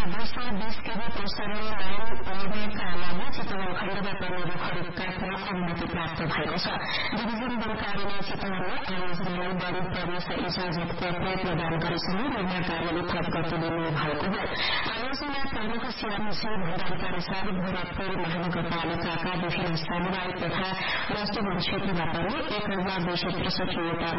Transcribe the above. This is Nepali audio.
वर्ष 20 केबी प्रसारण लाइन निर्माणका लागि चितवन खण्डमा पर्ने रूखहरू काट्न अनुमति प्राप्त भएको छ। डिभिजन वन कार्यालय चितवनले आयोजनालाई बढी प्रवेश इजाजतको प्रयोग प्रदान गरेसम्म निर्माण कार्यले थप गति दिनु भएको हो। आयोजना प्रमुख श्यामजी भण्डारीका अनुसार भोरतपुर महानगरपालिकाका विभिन्न सामुदायिक तथा राष्ट्रिय वन क्षेत्रमा पर्ने 1063 वटा